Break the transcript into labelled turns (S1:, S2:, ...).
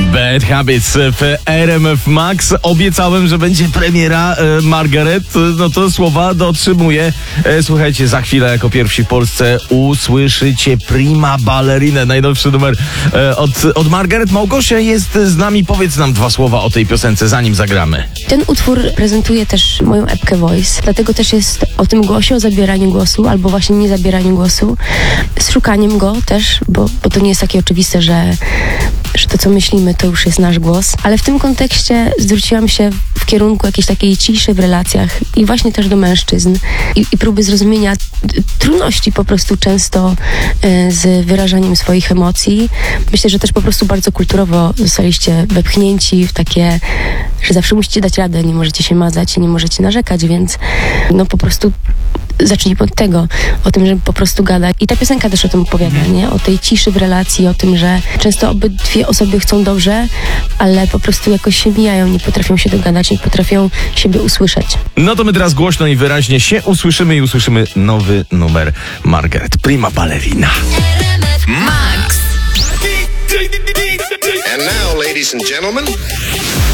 S1: Bad Habits w RMF Max. Obiecałem, że będzie premiera Margaret. No to słowa dotrzymuję. Słuchajcie, za chwilę jako pierwsi w Polsce usłyszycie Prima Ballerinę. Najnowszy numer od Margaret. Małgosia jest z nami. Powiedz nam dwa słowa o tej piosence, zanim zagramy.
S2: Ten utwór prezentuje też moją epkę Voice, dlatego też jest o tym głosie, o zabieraniu głosu, albo właśnie nie zabieraniu głosu, z szukaniem go też, bo to nie jest takie oczywiste, że to, co myślimy, to już jest nasz głos. Ale w tym kontekście zwróciłam się w kierunku jakiejś takiej ciszy w relacjach i właśnie też do mężczyzn i próby zrozumienia trudności po prostu często z wyrażaniem swoich emocji. Myślę, że też po prostu bardzo kulturowo zostaliście wepchnięci w takie, że zawsze musicie dać radę, nie możecie się mazać i nie możecie narzekać, więc no po prostu zacznijmy od tego, o tym, żeby po prostu gadać. I ta piosenka też o tym opowiada, nie? O tej ciszy w relacji, o tym, że często obydwie osoby chcą dobrze, ale po prostu jakoś się mijają, nie potrafią się dogadać, nie potrafią siebie usłyszeć.
S1: No to my teraz głośno i wyraźnie się usłyszymy i usłyszymy nowy numer Margaret. Prima Ballerina.
S3: Max. And now, ladies and gentlemen...